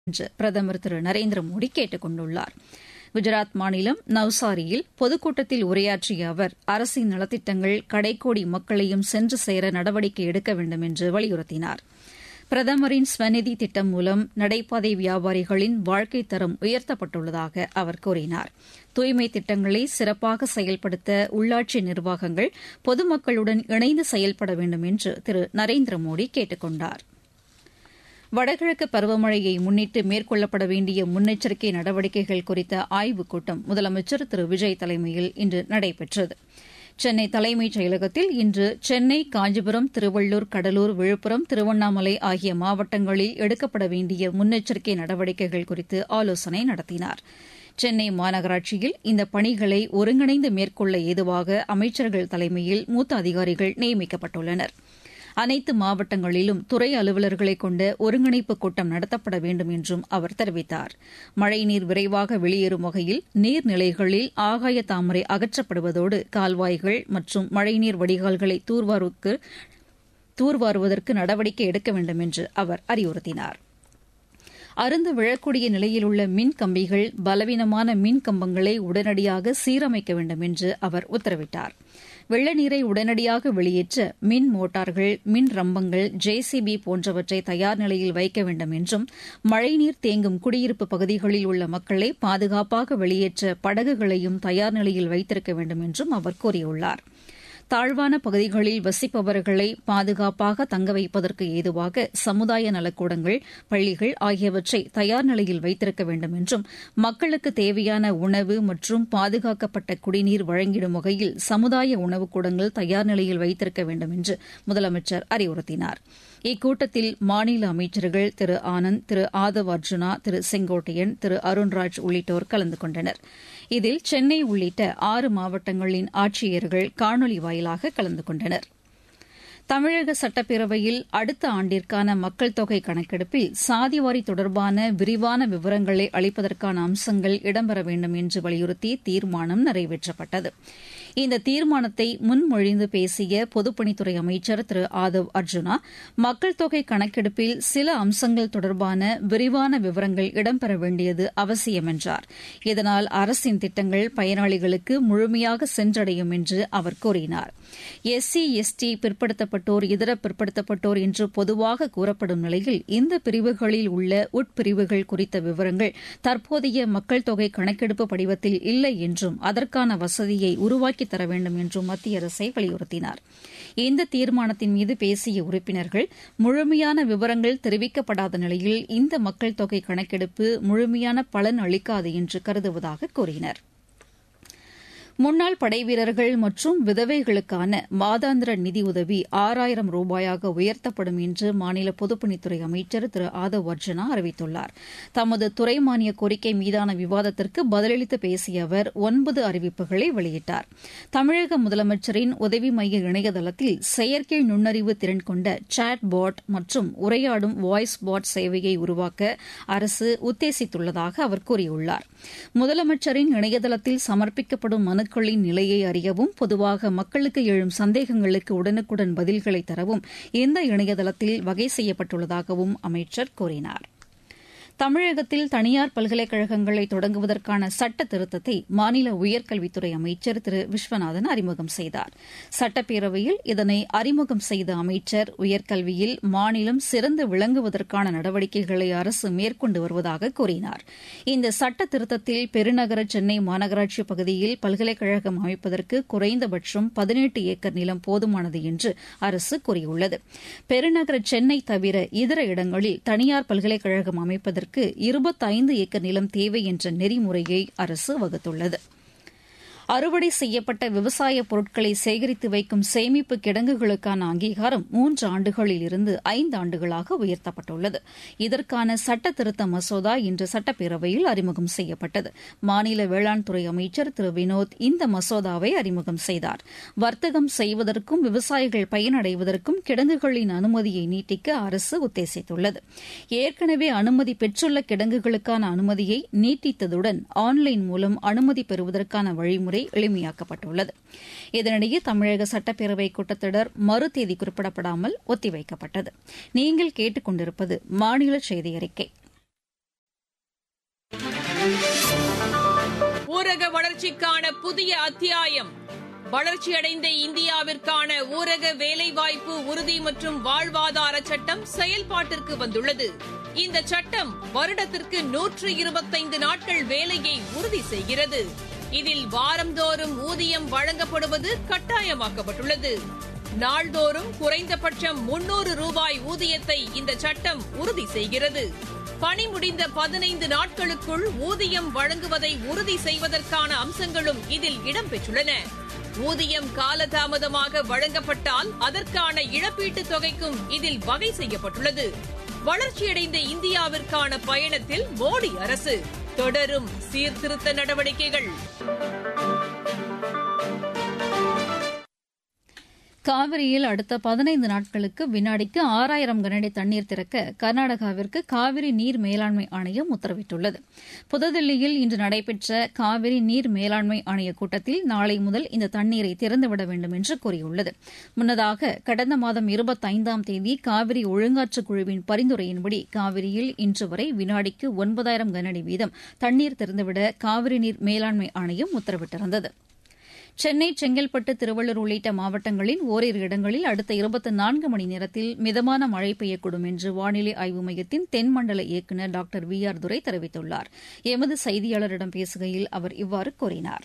என்று பிரதமர் திரு நரேந்திர மோடி கேட்டுக் கொண்டுள்ளார். குஜராத் மாநிலம் நவ்சாரியில் பொதுக்கூட்டத்தில் உரையாற்றிய அவர் அரசின் நலத்திட்டங்கள் கடைக்கோடி மக்களையும் சென்று சேர நடவடிக்கை எடுக்க வேண்டும் என்று வலியுறுத்தினார். பிரதமரின் ஸ்வநிதி திட்டம் மூலம் நடைபாதை வியாபாரிகளின் வாழ்க்கைத் தரம் உயர்த்தப்பட்டுள்ளதாக அவர் கூறினார். தூய்மை திட்டங்களை சிறப்பாக செயல்படுத்த உள்ளாட்சி நிர்வாகங்கள் பொதுமக்களுடன் இணைந்து செயல்பட வேண்டும் என்று திரு நரேந்திர மோடி கேட்டுக் கொண்டார். வடகிழக்கு பருவமழையை முன்னிட்டு மேற்கொள்ளப்பட வேண்டிய முன்னெச்சரிக்கை நடவடிக்கைகள் குறித்த ஆய்வுக் கூட்டம் முதலமைச்சர் திரு விஜய் தலைமையில் இன்று நடைபெற்றது. சென்னை தலைமைச் செயலகத்தில் இன்று சென்னை, காஞ்சிபுரம், திருவள்ளூர், கடலூர், விழுப்புரம், திருவண்ணாமலை ஆகிய மாவட்டங்களில் எடுக்கப்பட வேண்டிய முன்னெச்சரிக்கை நடவடிக்கைகள் குறித்து ஆலோசனை நடத்தினார். சென்னை மாநகராட்சியில் இந்த பணிகளை ஒருங்கிணைந்து மேற்கொள்ள ஏதுவாக அமைச்சர்கள் தலைமையில் மூத்த அதிகாரிகள் நியமிக்கப்பட்டுள்ளனர். அனைத்து மாவட்டங்களிலும் துறை அலுவலர்களை கொண்ட ஒருங்கிணைப்பு கூட்டம் நடத்தப்பட வேண்டும் என்றும் அவர் தெரிவித்தார். மழைநீர் விரைவாக வெளியேறும் வகையில் நீர்நிலைகளில் ஆகாய தாமரை அகற்றப்படுவதோடு கால்வாய்கள் மற்றும் மழைநீர் வடிகால்களை தூர்வாருவதற்கு நடவடிக்கை எடுக்க வேண்டும் என்று அவர் அறிவுறுத்தினார். அறுந்து விழக்கூடிய நிலையில் உள்ள மின் கம்பிகள், பலவீனமான மின் கம்பங்களை உடனடியாக சீரமைக்க வேண்டும் என்று அவர் உத்தரவிட்டார். வெள்ள நீரை உடனடியாக வெளியேற்ற மின் மோட்டார்கள், மின் ரம்பங்கள், ஜேசிபி போன்றவற்றை தயார் நிலையில் வைக்க வேண்டும் என்றும் மழைநீர் தேங்கும் குடியிருப்பு பகுதிகளில் உள்ள மக்களை பாதுகாப்பாக வெளியேற்ற படகுகளையும் தயார் நிலையில் வைத்திருக்க வேண்டும் என்றும் அவர் கூறியுள்ளார். தாழ்வான பகுதிகளில் வசிப்பவர்களை பாதுகாப்பாக தங்க வைப்பதற்கு ஏதுவாக சமுதாய நலக்கூடங்கள், பள்ளிகள் ஆகியவற்றை தயார் நிலையில் வைத்திருக்க வேண்டும் என்றும் மக்களுக்கு தேவையான உணவு மற்றும் பாதுகாக்கப்பட்ட குடிநீர் வழங்கிடும் வகையில் சமுதாய உணவுக்கூடங்கள் தயார் நிலையில் வைத்திருக்க வேண்டும் என்று முதலமைச்சர் அறிவுறுத்தினார். இக்கூட்டத்தில் மாநில அமைச்சர்கள் திரு ஆனந்த், திரு ஆதவ் அர்ஜுனா, திரு செங்கோட்டையன், திரு அருண்ராஜ் உள்ளிட்டோர் கலந்து கொண்டனர். இதில் சென்னை உள்ளிட்ட 6 மாவட்டங்களின் ஆட்சியர்கள் காணொலி வாயிலாக கலந்து கொண்டனர். தமிழக சட்டப்பேரவையில் அடுத்த ஆண்டிற்கான மக்கள் தொகை கணக்கெடுப்பில் சாதிவாரி தொடர்பான விரிவான விவரங்களை அளிப்பதற்கான அம்சங்கள் இடம்பெற வேண்டும் என்று வலியுறுத்தி தீர்மானம் நிறைவேற்றப்பட்டது. இந்த தீர்மானத்தை முன்மொழிந்து பேசிய பொதுப்பணித்துறை அமைச்சர் திரு ஆதவ் அர்ஜுனா, மக்கள் தொகை கணக்கெடுப்பில் சில அம்சங்கள் தொடர்பான விரிவான விவரங்கள் இடம்பெற வேண்டியது அவசியம் என்றார். இதனால் அரசின் திட்டங்கள் பயனாளிகளுக்கு முழுமையாக சென்றடையும் என்று அவர் கூறினார். எஸ்சி, எஸ்டி, பிற்படுத்தப்பட்டோர், இதர பிற்படுத்தப்பட்டோர் என்று பொதுவாக கூறப்படும் நிலையில் இந்த பிரிவுகளில் உள்ள உட்பிரிவுகள் குறித்த விவரங்கள் தற்போதைய மக்கள் தொகை கணக்கெடுப்பு படிவத்தில் இல்லை என்றும் அதற்கான வசதியை உருவாக்கி தர வேண்டும் என்றும் மத்திய அரசை வலியுறுத்தினார். இந்த தீர்மானத்தின் மீது பேசிய உறுப்பினர்கள், முழுமையான விவரங்கள் தெரிவிக்கப்படாத நிலையில் இந்த மக்கள் தொகை கணக்கெடுப்பு முழுமையான பலன் அளிக்காது என்று கருதுவதாக கூறினர். முன்னாள் படைவீரர்கள் மற்றும் விதவைகளுக்கான மாதாந்திர நிதியுதவி 6000 ரூபாயாக உயர்த்தப்படும் என்று மாநில பொதுப்பணித்துறை அமைச்சர் திரு ஆதவ் அர்ஜுனா அறிவித்துள்ளார். தமது துறை மானிய கோரிக்கை மீதான விவாதத்திற்கு பதிலளித்து பேசிய அவர் 9 அறிவிப்புகளை வெளியிட்டார். தமிழக முதலமைச்சரின் உதவி மைய இணையதளத்தில் செயற்கை நுண்ணறிவு திறன் கொண்ட சாட் பாட் மற்றும் உரையாடும் வாய்ஸ் பாட் சேவையை உருவாக்க அரசு உத்தேசித்துள்ளதாக அவர் கூறியுள்ளார். முதலமைச்சரின் இணையதளத்தில் சமர்ப்பிக்கப்படும் மனுக்களின் நிலையை அறியவும், பொதுவாக மக்களுக்கு எழும் சந்தேகங்களுக்கு உடனுக்குடன் பதில்களை தரவும் இந்த இணையதளத்தில் வகை செய்யப்பட்டுள்ளதாகவும் அமைச்சர் கூறினார். தமிழகத்தில் தனியார் பல்கலைக்கழகங்களை தொடங்குவதற்கான சட்ட திருத்தத்தை மாநில உயர்கல்வித்துறை அமைச்சர் திரு விஸ்வநாதன் அறிமுகம் செய்தார். சட்டப்பேரவையில் இதனை அறிமுகம் செய்த அமைச்சர், உயர்கல்வியில் மாநிலம் சிறந்து விளங்குவதற்கான நடவடிக்கைகளை அரசு மேற்கொண்டு வருவதாக கூறினார். இந்த சட்ட திருத்தத்தில் பெருநகர சென்னை மாநகராட்சி பகுதியில் பல்கலைக்கழகம் அமைப்பதற்கு குறைந்தபட்சம் 18 ஏக்கர் நிலம் போதுமானது என்று அரசு கூறியுள்ளது. பெருநகர சென்னை தவிர இதர இடங்களில் தனியார் பல்கலைக்கழகம் அமைப்பதற்கு 25 ஏக்கர் நிலம் தேவை என்ற நெறிமுறையை அரசு வகுத்துள்ளது. அறுவடை செய்யப்பட்ட விவசாய பொருட்களை சேகரித்து வைக்கும் சேமிப்பு கிடங்குகளுக்கான அங்கீகாரம் 3 ஆண்டுகளில் இருந்து 5 ஆண்டுகளாக உயர்த்தப்பட்டுள்ளது. இதற்கான சட்ட திருத்த மசோதா இன்று சட்டப்பேரவையில் அறிமுகம் செய்யப்பட்டது. மாநில வேளாண் துறை அமைச்சர் திரு வினோத் இந்த மசோதாவை அறிமுகம் செய்தார். வர்த்தகம் செய்வதற்கும் விவசாயிகள் பயனடைவதற்கும் கிடங்குகளின் அனுமதியை நீட்டிக்க அரசு உத்தேசித்துள்ளது. ஏற்கனவே அனுமதி பெற்றுள்ள கிடங்குகளுக்கான அனுமதியை நீட்டித்ததுடன் ஆன்லைன் மூலம் அனுமதி பெறுவதற்கான வழிமுறை எளிமையாக்கப்பட்டுள்ளது. இதனிடையே தமிழக சட்டப்பேரவை கூட்டத்தொடர் மறு தேதி குறிப்பிடப்படாமல் ஒத்திவைக்கப்பட்டது. நீங்கள் கேட்டுக் கொண்டிருப்பது மாநில செய்தி அறிக்கை. வளர்ச்சிக்கான புதிய அத்தியாயம். வளர்ச்சியடைந்த இந்தியாவிற்கான ஊரக வேலைவாய்ப்பு உறுதி மற்றும் வாழ்வாதார சட்டம் செயல்பாட்டிற்கு வந்துள்ளது. இந்த சட்டம் வருடத்திற்கு 125 நாட்கள் வேலையை உறுதி செய்கிறது. இதில் வாரந்தோறும் ஊதியம் வழங்கப்படுவது கட்டாயமாக்கப்பட்டுள்ளது. நாள்தோறும் குறைந்தபட்சம் 300 ரூபாய் ஊதியத்தை இந்த சட்டம் உறுதி செய்கிறது. பணி முடிந்த 15 நாட்களுக்குள் ஊதியம் வழங்குவதை உறுதி செய்வதற்கான அம்சங்களும் இதில் இடம்பெற்றுள்ளன. ஊதியம் காலதாமதமாக வழங்கப்பட்டால் அதற்கான இழப்பீட்டுத் தொகைக்கும் இதில் வகை செய்யப்பட்டுள்ளது. வளர்ச்சியடைந்த இந்தியாவிற்கான பயணத்தில் மோடி அரசு தொடரும் சீர்திருத்த நடவடிக்கைகள். காவிரியில் அடுத்த 15 நாட்களுக்கு வினாடிக்கு 6000 கனஅடி தண்ணீர் திறக்க கர்நாடகாவிற்கு காவிரி நீர் மேலாண்மை ஆணையம் உத்தரவிட்டுள்ளது. புதுதில்லியில் இன்று நடைபெற்ற காவிரி நீர் மேலாண்மை ஆணைய கூட்டத்தில் நாளை முதல் இந்த தண்ணீரை திறந்துவிட வேண்டும் என்று கூறியுள்ளது. முன்னதாக கடந்த மாதம் 25ஆம் தேதி காவிரி ஒழுங்காற்று குழுவின் பரிந்துரையின்படி காவிரியில் இன்று வரை வினாடிக்கு 9000 கனஅடி வீதம் தண்ணீர் திறந்துவிட காவிரி நீர் மேலாண்மை ஆணையம் உத்தரவிட்டிருந்தது. சென்னை, செங்கல்பட்டு, திருவள்ளூர் உள்ளிட்ட மாவட்டங்களின் ஓரிரு இடங்களில் அடுத்த 24 மணி நேரத்தில் மிதமான மழை பெய்யக்கூடும் என்று வானிலை ஆய்வு மையத்தின் தென்மண்டல இயக்குநர் டாக்டர் VR துரை தெரிவித்துள்ளார். எமது செய்தியாளரிடம் பேசுகையில் அவர் இவ்வாறு கூறினார்.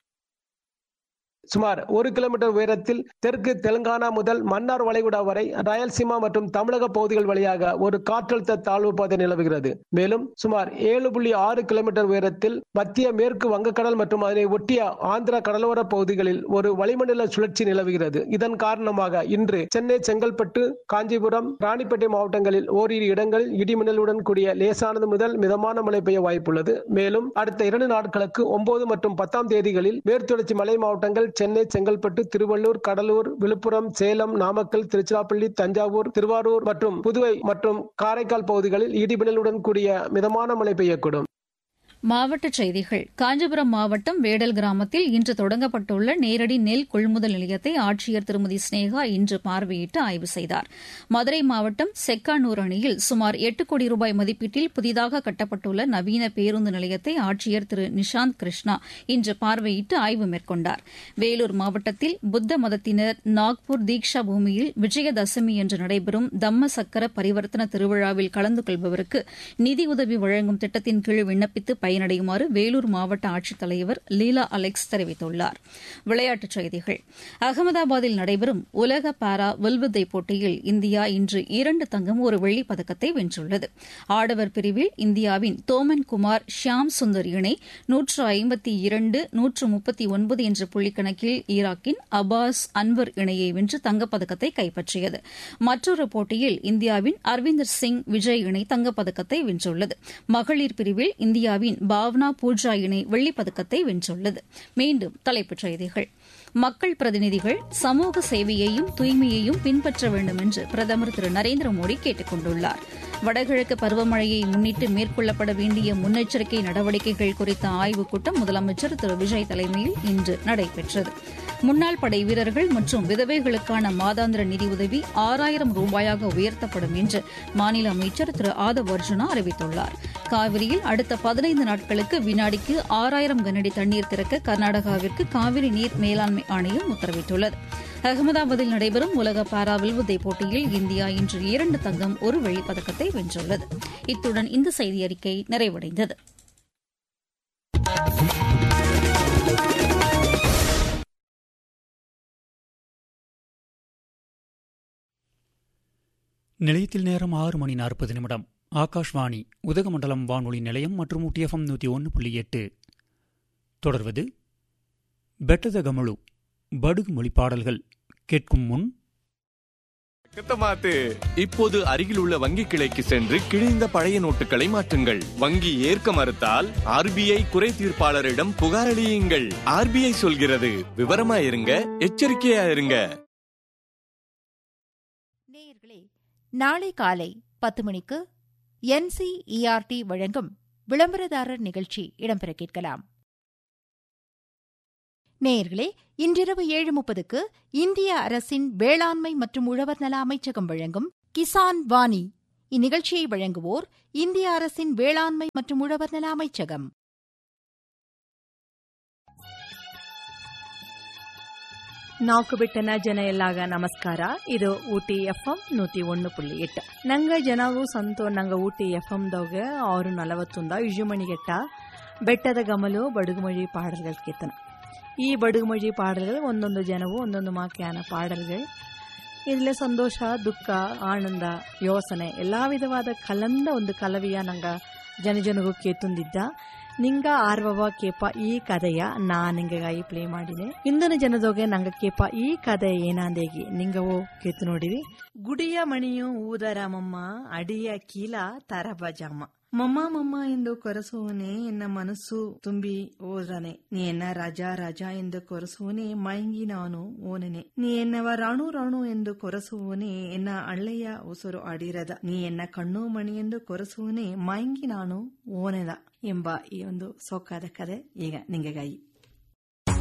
சுமார் 1 கிலோமீட்டர் உயரத்தில் தெற்கு தெலுங்கானா முதல் மன்னார் வளைகுடா வரை ராயல்சீமா மற்றும் தமிழக பகுதிகள் வழியாக ஒரு காற்றழுத்த தாழ்வு பாதை நிலவுகிறது. மேலும் சுமார் 7.6 கிலோமீட்டர் உயரத்தில் மத்திய மேற்கு வங்கக்கடல் மற்றும் அதனை ஒட்டிய ஆந்திர கடலோர பகுதிகளில் ஒரு வளிமண்டல சுழற்சி நிலவுகிறது. இதன் காரணமாக இன்று சென்னை, செங்கல்பட்டு, காஞ்சிபுரம், ராணிப்பேட்டை மாவட்டங்களில் ஓரிரு இடங்களில் இடிமின்னலுடன் கூடிய லேசானது முதல் மிதமான மழை பெய்ய வாய்ப்புள்ளது. மேலும் அடுத்த 2 நாட்களுக்கு 9 மற்றும் 10ஆம் தேதிகளில் மேற்குத்தொடர்ச்சி மலை மாவட்டங்கள் சென்னை, செங்கல்பட்டு, திருவள்ளூர், கடலூர், விழுப்புரம், சேலம், நாமக்கல், திருச்சிராப்பள்ளி, தஞ்சாவூர், திருவாரூர் மற்றும் புதுவை மற்றும் காரைக்கால் பகுதிகளில் இடிமின்னலுடன் கூடிய மிதமான மழை பெய்யக்கூடும். மாவட்டச் செய்திகள். காஞ்சிபுரம் மாவட்டம் வேடல் கிராமத்தில் இன்று தொடங்கப்பட்டுள்ள நேரடி நெல் கொள்முதல் நிலையத்தை ஆட்சியர் திருமதி ஸ்னேகா இன்று பார்வையிட்டு ஆய்வு செய்தார். மதுரை மாவட்டம் செக்கானூர் அணியில் சுமார் 8 கோடி ரூபாய் மதிப்பீட்டில் புதிதாக கட்டப்பட்டுள்ள நவீன பேருந்து நிலையத்தை ஆட்சியர் திரு நிஷாந்த் கிருஷ்ணா இன்று பார்வையிட்டு ஆய்வு மேற்கொண்டார். வேலூர் மாவட்டத்தில் புத்த மதத்தினர் நாக்பூர் தீக்ஷா பூமியில் விஜயதசமி என்று நடைபெறும் தம்ம சக்கர பரிவர்த்தன திருவிழாவில் கலந்து கொள்பவருக்கு நிதியுதவி வழங்கும் திட்டத்தின் கீழ் விண்ணப்பித்து பயனடையுமாறு வேலூர் மாவட்ட ஆட்சித்தலைவர் லீலா அலெக்ஸ் தெரிவித்துள்ளார். விளையாட்டுச் செய்திகள். அகமதாபாத்தில் நடைபெறும் உலக பாரா வில்வித்தை போட்டியில் இந்தியா இன்று 2 தங்கம், 1 வெள்ளிப் பதக்கத்தை வென்றுள்ளது. ஆடவர் பிரிவில் இந்தியாவின் தோமன் குமார், ஷியாம் சுந்தர் இணை 152, 139 என்ற புள்ளிக்கணக்கில் ஈராக்கின் அபாஸ் அன்வர் இணையை வென்று தங்கப்பதக்கத்தை கைப்பற்றியது. மற்றொரு போட்டியில் இந்தியாவின் அரவிந்தர் சிங் விஜய் இணை தங்கப்பதக்கத்தை வென்றுள்ளது. மகளிர் பிரிவில் இந்தியாவின் பாவ்னா பூஜா இணை வெள்ளிப்பதக்கத்தை வென்றுள்ளது. மீண்டும் தலைப்புச் செய்திகள். மக்கள் பிரதிநிதிகள் சமூக சேவையையும் தூய்மையையும் பின்பற்ற வேண்டும் என்று பிரதமர் திரு நரேந்திர மோடி கேட்டுக் கொண்டுள்ளார். வடகிழக்கு பருவமழையை முன்னிட்டு மேற்கொள்ளப்பட வேண்டிய முன்னெச்சரிக்கை நடவடிக்கைகள் குறித்த ஆய்வுக் கூட்டம் முதலமைச்சர் திரு விஜய் தலைமையில் இன்று நடைபெற்றது. முன்னாள் படை வீரர்கள் மற்றும் விதவைகளுக்கான மாதாந்திர நிதியுதவி 6000 ரூபாயாக உயர்த்தப்படும் என்று மாநில அமைச்சர் திரு ஆதவ் அர்ஜுனா அறிவித்துள்ளார். காவிரியில் அடுத்த 15 நாட்களுக்கு வினாடிக்கு 6000 கனஅடி தண்ணீர் திறக்க கர்நாடகாவிற்கு காவிரி நீர் மேலாண்மை ஆணையம் உத்தரவிட்டுள்ளது. அகமதாபாத்தில் நடைபெறும் உலக பாரா வில்வித்தை போட்டியில் இந்தியா இன்று 2 தங்கம், 1 வெள்ளிப் பதக்கத்தை வென்றுள்ளது. இத்துடன் இந்த செய்தியறிக்கை நிறைவடைந்தது. நிலையத்தில் நேரம் 6:40 ஆகாஷ்வாணி உதகமண்டலம் வானொலி நிலையம் மற்றும் UTFM 101.8. தொடர்வது பெட்டத கமழு படுகு மொழி பாடல்கள் கேட்கும் முன் இப்போது அருகில் உள்ள வங்கி கிளைக்கு சென்று கிழிந்த பழைய நோட்டுகளை மாற்றுங்கள். வங்கி ஏற்க மறுத்தால் RBI குறை தீர்ப்பாளரிடம் புகாரளியுங்கள். RBI சொல்கிறது, விவரமா இருங்க, எச்சரிக்கையா இருங்க. நேயர்களே, நாளை காலை 10 மணிக்கு NCERT வழங்கும் விளம்பரதாரர் நிகழ்ச்சி இடம்பெற கேட்கலாம். நேயர்களே, இன்றிரவு 7:30க்கு இந்திய அரசின் வேளாண்மை மற்றும் உழவர் நல அமைச்சகம் வழங்கும் கிசான் வாணி. இந்நிகழ்ச்சியை வழங்குவோர் இந்திய அரசின் வேளாண்மை மற்றும் உழவர் நல அமைச்சகம். ನಾಲ್ಕು ಬಿಟ್ಟನ ಜನ ಎಲ್ಲಾಗ ನಮಸ್ಕಾರ. ಇದು ಊಟಿ FM 101.8. ನಂಗ ಜನಗೂ ಸಂತೋ ನಂಗ ಊಟಿ FM ದಾಗ 6:41 ಯುಜುಮಣಿಗೆಟ್ಟ ಬೆಟ್ಟದ ಗಮಲು ಬಡುಗುಮೊഴಿ ಪಾಡಲ್ಗಳ ಕೇತನ. ಈ ಬಡುಗುಮೊഴಿ ಪಾಡಲ್ಗಳು ಒಂದೊಂದು ಜನವು ಒಂದೊಂದು ಮಾಕ್ಯಾನ ಪಾಡಲ್ಗಳು. ಇದರಲ್ಲಿ ಸಂತೋಷ, ದುಃಖ, ಆನಂದ, ಯೋಸನೆ ಎಲ್ಲಾ ವಿಧವಾದ ಕಲಂದ ಒಂದು ಕಲವಿಯ ನಂಗ ಜನಜನಗೂ ಕೇತುಂದಿದ್ದ. ನಿಂಗ ಆರ್ವವ ಕೇಪ ಈ ಕಥೆಯ ನಾ ನಿಂಗಾಗಿ ಪ್ಲೇ ಮಾಡಿದೆ. ಇಂದಿನ ಜನದೋಗೆ ನಂಗ ಕೇಪ ಈ ಕಥೆ ಏನಾಂದೇಗಿ ನಿಂಗವೋ ಕೇತು ನೋಡಿರಿ. ಗುಡಿಯ ಮಣಿಯು ಊದರಾಮಮ್ಮ ಅಡಿಯ ಕೀಲ ತರಬಜಾಮ. ಮಮ್ಮ ಮಮ್ಮ ಎಂದು ಕೊರಸುವನೇ ಎನ್ನ ಮನಸ್ಸು ತುಂಬಿ ಓದನೆ. ನೀ ಎನ್ನ ರಾಜ ರಾಜ ಎಂದು ಕೊರಸುವನೇ ಮಯಂಗಿ ನಾನು ಓನೆನೆ. ನೀ ಎನ್ನವ ರಾಣು ರಾಣು ಎಂದು ಕೊರಸುವನೇ ಎನ್ನ ಅಳ್ಳೆಯ ಉಸುರು ಅಡಿರದ. ನೀ ಎನ್ನ ಕಣ್ಣು ಮಣಿ ಎಂದು ಕೊರಸುವನೇ ಮಯಂಗಿ ನಾನು ಓನೆದ ಎಂಬ ಈ ಒಂದು ಸೊಕ್ಕಾದ ಕಥೆ ಈಗ ನಿಂಗಾಗಿ.